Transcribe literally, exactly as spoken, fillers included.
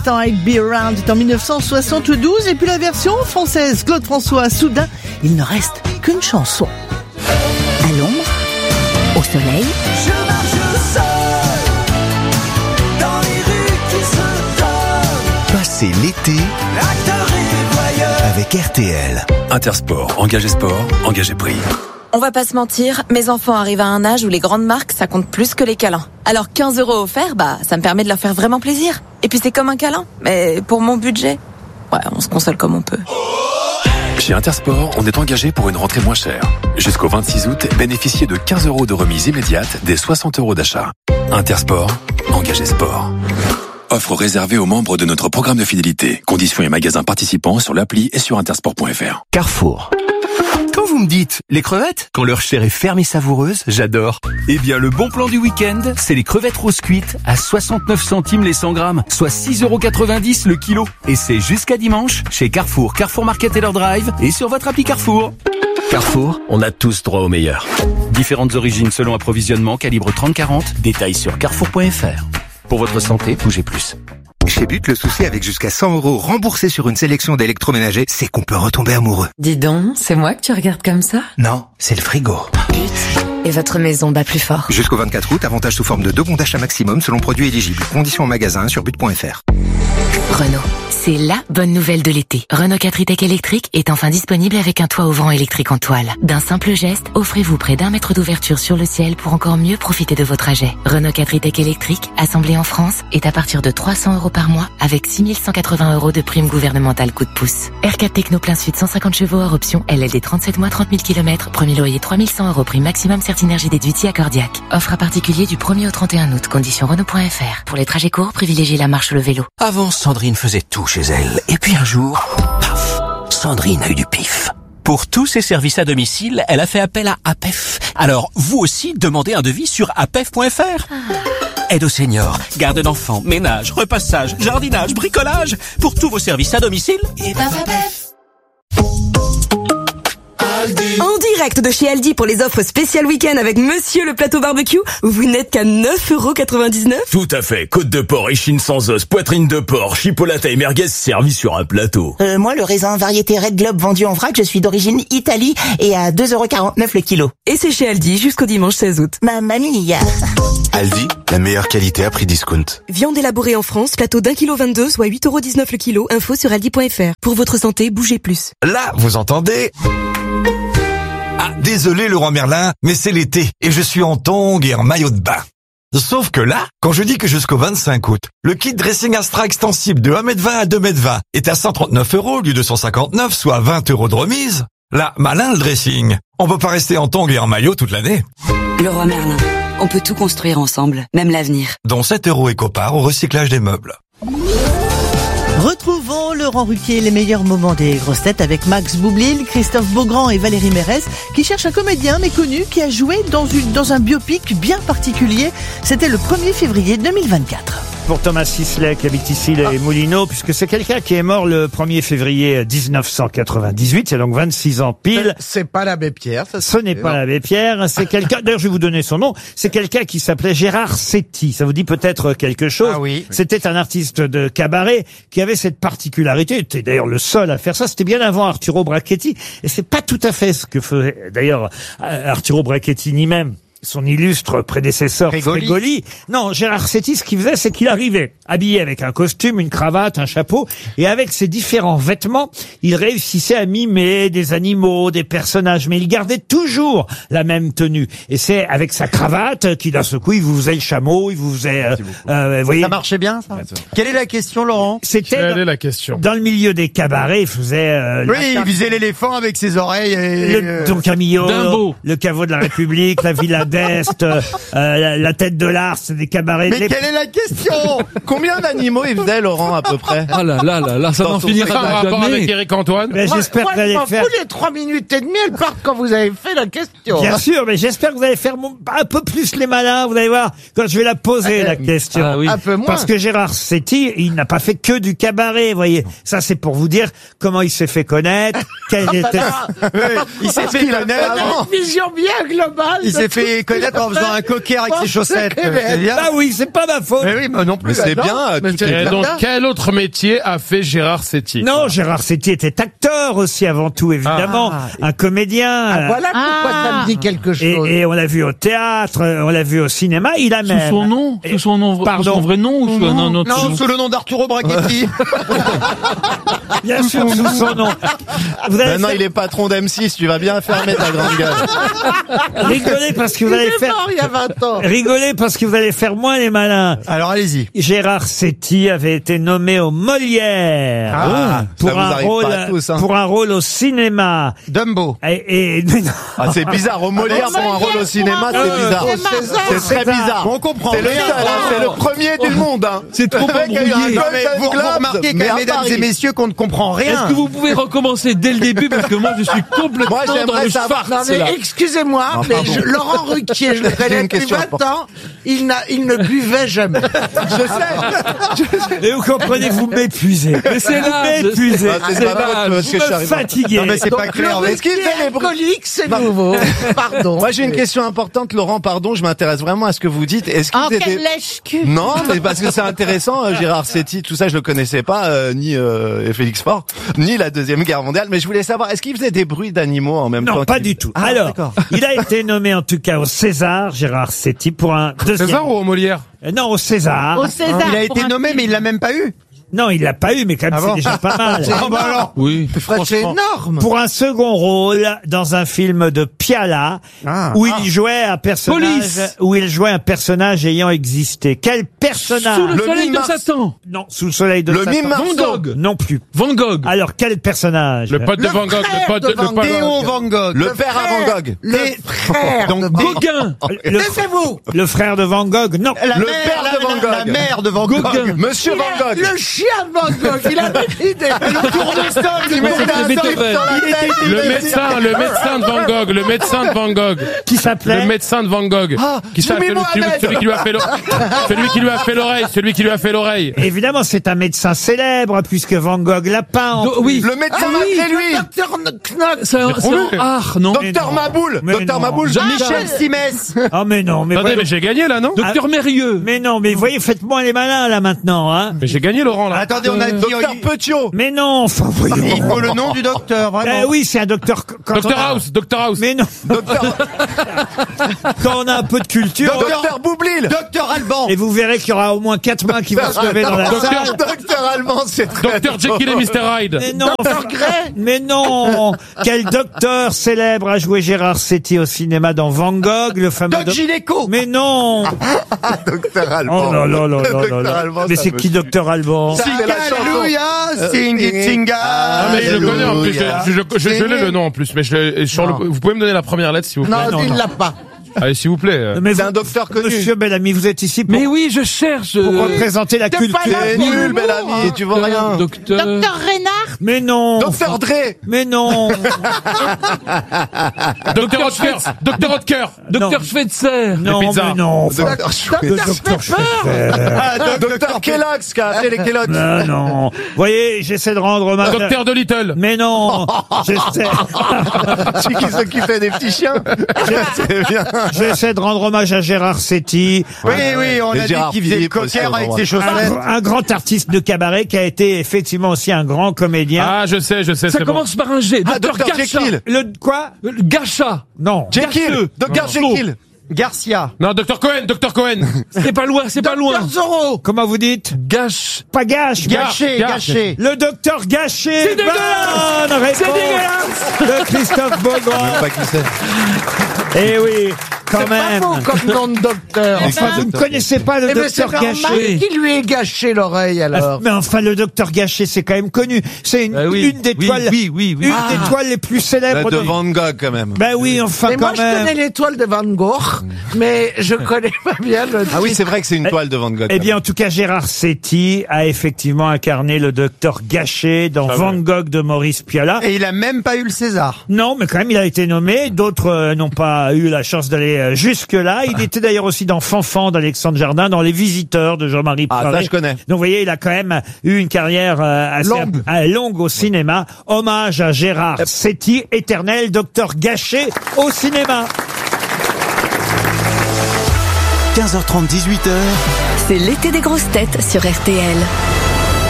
I'd Be Around est en dix-neuf cent soixante-douze et puis la version française, Claude François, soudain, il ne reste qu'une chanson. À l'ombre, au soleil. Je marche seul dans les rues qui se donnent. Passez l'été Acteur et voyeur avec R T L. Intersport, engagé sport, engagé prix. On va pas se mentir, mes enfants arrivent à un âge où les grandes marques, ça compte plus que les câlins. Alors quinze euros offerts, bah, ça me permet de leur faire vraiment plaisir. Et puis c'est comme un câlin, mais pour mon budget, ouais, on se console comme on peut. Chez Intersport, on est engagé pour une rentrée moins chère. Jusqu'au vingt-six août, bénéficiez de quinze euros de remise immédiate des soixante euros d'achat. Intersport, engagé sport. Offre réservée aux membres de notre programme de fidélité. Conditions et magasins participants sur l'appli et sur intersport point f r. Carrefour. Quand vous me dites les crevettes, quand leur chair est ferme et savoureuse, j'adore. Eh bien, le bon plan du week-end, c'est les crevettes roses cuites à soixante-neuf centimes les cent grammes, soit six euros quatre-vingt-dix le kilo. Et c'est jusqu'à dimanche chez Carrefour, Carrefour Market et leur drive et sur votre appli Carrefour. Carrefour, on a tous droit au meilleur. Différentes origines selon approvisionnement, calibre trente quarante, détails sur carrefour point f r. Pour votre santé, bougez plus. Chez But, le souci avec jusqu'à cent euros remboursés sur une sélection d'électroménagers, c'est qu'on peut retomber amoureux. Dis donc, c'est moi que tu regardes comme ça? Non, c'est le frigo. But. Et votre maison bat plus fort. Jusqu'au vingt-quatre août, avantage sous forme de deux bons d'achat maximum selon produit éligible. Conditions en magasin sur but point f r. Renault, c'est la bonne nouvelle de l'été. Renault quatre e-Tech électrique est enfin disponible avec un toit ouvrant électrique en toile. D'un simple geste, offrez-vous près d'un mètre d'ouverture sur le ciel pour encore mieux profiter de vos trajets. Renault quatre e-Tech électrique, assemblé en France, est à partir de trois cents euros par mois avec six mille cent quatre-vingts euros de prime gouvernementale coup de pouce. R quatre Techno plein sud cent cinquante chevaux hors option L L D trente-sept mois trente mille kilomètres, premier loyer trois mille cent euros prime maximum Certinergie déduite accordiaque. Offre à particulier du premier au trente et un août. Conditions Renault point f r. Pour les trajets courts, privilégiez la marche ou le vélo. Avant, Sandrine faisait tout chez elle. Et puis un jour, paf, Sandrine a eu du pif. Pour tous ses services à domicile, elle a fait appel à A P E F. Alors, vous aussi, demandez un devis sur A P E F point f r. Aide aux seniors, garde d'enfants, ménage, repassage, jardinage, bricolage. Pour tous vos services à domicile, et ben A P E F. En direct de chez Aldi pour les offres spéciales week-end avec Monsieur le plateau barbecue, vous n'êtes qu'à neuf euros quatre-vingt-dix-neuf. Tout à fait. Côte de porc, échine sans os, poitrine de porc, chipolata et merguez servis sur un plateau. Euh, moi, le raisin variété Red Globe vendu en vrac, je suis d'origine Italie et à deux euros quarante-neuf le kilo. Et c'est chez Aldi jusqu'au dimanche seize août. Ma mamie. Aldi, la meilleure qualité à prix discount. Viande élaborée en France, plateau d'un kilo vingt-deux, soit huit euros dix-neuf le kilo. Info sur aldi point f r. Pour votre santé, bougez plus. Là, vous entendez? Ah, désolé Leroy Merlin, mais c'est l'été et je suis en tongs et en maillot de bain. Sauf que là, quand je dis que jusqu'au vingt-cinq août, le kit dressing Astra extensible de un mètre vingt à deux mètres vingt est à cent trente-neuf euros au lieu de cent cinquante-neuf, soit vingt euros de remise, là, malin le dressing. On peut pas rester en tongs et en maillot toute l'année. Leroy Merlin, on peut tout construire ensemble, même l'avenir. Dont sept euros éco-part au recyclage des meubles. Retrouvons Laurent Ruquier, les meilleurs moments des grosses têtes avec Max Boublil, Christophe Beaugrand et Valérie Mérès qui cherchent un comédien méconnu qui a joué dans, une, dans un biopic bien particulier. C'était le premier février deux mille vingt-quatre. Pour Thomas Sisley qui habite ici les Moulineaux, puisque c'est quelqu'un qui est mort le premier février dix-neuf cent quatre-vingt-dix-huit, il y a donc vingt-six ans pile. C'est pas l'abbé Pierre. Ça, Ce n'est pas l'abbé Pierre, c'est quelqu'un, d'ailleurs je vais vous donner son nom, c'est quelqu'un qui s'appelait Gérard Setti, ça vous dit peut-être quelque chose. Ah oui. C'était un artiste de cabaret qui avait cette particularité, il était d'ailleurs le seul à faire ça, c'était bien avant Arturo Brachetti, et c'est pas tout à fait ce que faisait d'ailleurs Arturo Brachetti ni même son illustre prédécesseur Frégoli. Frégoli. Non, Gérard Setti, ce qu'il faisait, c'est qu'il arrivait habillé avec un costume, une cravate, un chapeau, et avec ses différents vêtements, il réussissait à mimer des animaux, des personnages, mais il gardait toujours la même tenue. Et c'est avec sa cravate qu'il, d'un seul coup, il vous faisait le chameau, il vous faisait... Euh, euh, vous voyez, ça marchait bien, ça. Quelle est la question, Laurent? C'était Quelle dans, est la question dans le milieu des cabarets, il faisait... Euh, oui, la... il visait l'éléphant avec ses oreilles et... Le Don Camillo, Dumbo. Le caveau de la République, la Villa d'Est, euh, la, la tête de l'Ars, des cabarets. Mais les... quelle est la question? Combien d'animaux il faisait, Laurent, à peu près? Ah là là là là, ça n'en finira pas rapport jamais. avec Eric Antoine. Mais j'espère que vous allez faire... les trois minutes et demie, elles partent quand vous avez fait la question. Bien sûr, mais j'espère que vous allez faire mon... un peu plus les malins, vous allez voir, quand je vais la poser, la question. Ah oui. Un peu moins. Parce que Gérard Setti, il n'a pas fait que du cabaret, vous voyez. Ça, c'est pour vous dire comment il s'est fait connaître, quel était... Il s'est fait connaître. Une vision bien globale. Il s'est fait les connaître en faisant un coquet avec ses chaussettes. C'est bien. Ah oui, c'est pas ma faute. Mais oui, mais non plus. Mais c'est bah non. bien. Mais tout c'est est Et bien. donc, quel autre métier a fait Gérard Setti? Non, Gérard Setti était acteur aussi avant tout, évidemment. Ah. Un comédien. Ah, voilà pourquoi ça me dit quelque chose. Et, et on l'a vu au théâtre, on l'a vu au cinéma. Il a Sous même. son nom? Sous son nom, Pardon. son vrai nom ou sous un autre Non, nom? sous le nom d'Arturo Brachetti. Bien sûr, sous son nom. Vous allez Maintenant, faire- il est patron d'M six, tu vas bien fermer ta grande gueule. rigoler parce que vous Il allez est faire. mort il y a vingt ans. Rigoler parce que vous allez faire moins les malins. Alors allez-y. Gérard Setti avait été nommé au Molière Ah, pour ça vous un arrive rôle pas à tous, hein. pour un rôle au cinéma. Dumbo. Et, et mais non. Ah, c'est bizarre. Au Molière, pour un rôle au cinéma, c'est Euh, bizarre. au César. C'est très César. bizarre. On comprend C'est le rien. seul, hein, c'est le premier du monde, hein. C'est trop Le mec a eu un embrouillé. Non, Golden mais vous, vous Globe, remarquez quand mais même, à mesdames Paris. et messieurs, qu'on ne comprend rien. Est-ce que vous pouvez recommencer dès le début parce que moi je suis complètement Moi, dans j'aimerais le savoir- farce Non là. mais excusez-moi, Non, mais pardon. je- Laurent Ruquier, je le C'est connais une depuis question vingt ans, il, n'a, il ne buvait jamais. Je sais. Et vous comprenez, vous m'épuisez. Mais c'est Vous l'âge. m'épuisez. Ah, c'est C'est pas l'âge. faute parce Vous que je suis me arrivé. fatiguez. Non, mais c'est pas clair. Le Est-ce qu'il Ruquier fait les bruits alcoolique, c'est nouveau. Pardon. Moi, j'ai une question importante, Laurent, pardon, je m'intéresse vraiment à ce que vous dites. Est-ce Oh, qu'il quel était... lèche-cul. Non, mais parce que c'est intéressant, euh, Gérard Setti, tout ça, je le connaissais pas, euh, ni euh, Félix Faure, ni la Deuxième Guerre mondiale, mais je voulais savoir, est-ce qu'il faisait des bruits d'animaux en même temps Non, pas qu'il- du tout. Ah, Alors, d'accord. il a été nommé en tout cas au César, Gérard Setti, pour un deuxième. César ou au Molière? Euh, Non, au César. Au César. Il a pour été un nommé, film. mais il l'a même pas eu. Non, il l'a pas eu, mais quand même, Ah c'est bon déjà pas mal. Ah bah alors. Oui. C'est Franchement. énorme. Pour un second rôle dans un film de Piala Ah. où il jouait un personnage Police. où il jouait un personnage ayant existé. Quel personnage? Sous le, Le soleil mime de Mars. Satan. Non, sous le soleil de Le Satan. mime Van Marceau. Gogh. Non plus. Van Gogh. Alors quel personnage? Le pote de Le Van Gogh. frère Le pote de de, Van le pote- Théo Van Gogh. Le père à Van Gogh. Le frère Donc, de des- Van Gauguin. Le, Taisez-vous. le frère de Van Gogh? Non. La Le mère, père la, de Van la- Gogh. la mère de Van Gogh. Gauguin. Monsieur Van Gogh. Le chien de Van Gogh, il avait l'idée. Le tournesol, il Mais met c'était un Beethoven. slip dans la tête. Le médecin, le médecin de Van Gogh, le médecin de Van Gogh. Qui Le s'appelait? médecin de Van Gogh. Ah, qui s'appelle Jimmy celui, Mohamed. celui qui lui a fait l'o- celui qui lui a fait l'oreille, celui qui lui a fait l'oreille. Évidemment, c'est un médecin célèbre puisque Van Gogh l'a peint. en Do- plus. oui. Le médecin Ah oui, malgré lui. Docteur Knock. C'est un, c'est un art, non? Mais Docteur non. Maboul. Mais Docteur non. Maboul. Jean- Michel Simès. Oh mais non, mais Attendez, voyons- mais j'ai gagné là, non? Docteur Mérieux. mais non, mais voyez, faites-moi les malins là maintenant, hein. Mais j'ai gagné Laurent là. Attendez, on a dit. Docteur Petiot. Mais non, enfin voyons. Il faut le nom du docteur, vraiment. Eh oui, c'est un docteur. Quand Docteur on a- House, Docteur House. Mais non. Quand on a un peu de culture. Docteur Boublil. Docteur Alban. Et vous verrez qu'il y aura au moins quatre mains qui vont se lever dans la Docteur- salle. Docteur Allemand, c'est très Docteur Jekyll et mister Hyde. Mais non, mais non. Quel docteur célèbre a joué Gérard Setti au cinéma dans Van Gogh, le fameux. Doc doc- Gineco. Mais non. Docteur Allemand. Oh là là là là là Docteur là. Allemand, Mais ça c'est me qui tue. docteur Alban? Ça, c'est la chanson. Alléluia, sing it, sing Ah, mais je le connais en plus. Je, Alléluia. je, je, je, je l'ai le nom en plus. Mais je, l'ai- sur le, vous pouvez me donner la première lettre, s'il vous plaît? Non, non, il non. l'a pas. Allez, s'il vous plaît. euh. Mais C'est vous- un docteur connu. Monsieur Bellamy, vous êtes ici pour, Mais oui, je cherche. pour euh, représenter la T'es culture. pas là C'est pour nul, l'humour, Bellamy, hein. tu vois rien. Docteur. Docteur Reynard. Mais non. Docteur Dre. Mais non. Docteur Hotker. Docteur Hotker. Docteur Schweitzer. Non, Les pizzas. mais non. Docteur Le Schweitzer. docteur Schweitzer. Ah, Docteur Kellogg's, qui a appelé les Kellogg's. Non, non. Vous voyez, j'essaie de rendre hommage. Docteur de Little. Mais non. J'essaie. Celui qui s'occupait des petits chiens. C'est bien. J'essaie de rendre hommage à Gérard Setti. Oui, oui, on Et a dit Gérard qu'il faisait le Philippe aussi, cocker on avec va ses voir. chaussettes. Un, un grand artiste de cabaret qui a été effectivement aussi un grand comédien. Ah, je sais, je sais, Ça c'est bon. commence par un G. Ah, Docteur Docteur Gacha. Jekyll. Le quoi? Euh, Gacha. Non. Jekyll. Docteur Jekyll. Garcia. Non, Docteur Cohen, Docteur Cohen. C'est pas loin, c'est pas loin. Zorro. Comment vous dites? Gâche. Pas gâche. Gâché, Gâche. gâché. Le docteur Gâché. C'est dégueulasse. Bonne réponse C'est dégueulasse. de Christophe Beaugrand. Pas qui c'est. Eh oui, quand C'est pas même. beau comme nom de docteur. Enfin, vous ne connaissez pas le Eh ben, c'est docteur normal Gâché. qui lui ait gâché l'oreille alors. Mais enfin, le docteur Gâché, c'est quand même connu. C'est une, Ah oui, une des oui, toiles, oui, oui, oui. une Ah. des toiles les plus Là, célèbres de Van Gogh, quand même. Ben oui, enfin, Mais quand moi, je même. connais l'étoile de Van Gogh, mais je connais pas bien le Ah oui, c'est vrai que c'est une toile de Van Gogh. Eh bien, en tout cas, Gérard Setti a effectivement incarné le docteur Gâché dans Ah Van ouais. Gogh de Maurice Pialat. Et il a même pas eu le César. Non, mais quand même, il a été nommé. D'autres euh, n'ont pas eu la chance d'aller euh, jusque-là. Il était d'ailleurs aussi dans Fanfan d'Alexandre Jardin, dans Les Visiteurs de Jean-Marie Ah, Poiret. ça, je connais. Donc, vous voyez, il a quand même eu une carrière euh, assez Longue. euh, longue au cinéma. Hommage à Gérard Setti, éternel docteur Gâché au cinéma. quinze heures trente, dix-huit heures. C'est l'été des grosses têtes sur R T L.